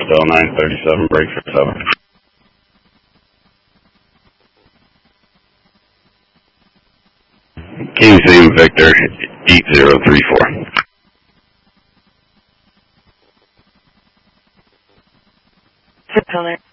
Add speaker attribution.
Speaker 1: Excel 937, break for 7. King Same Victor 8034.
Speaker 2: Zip pillar.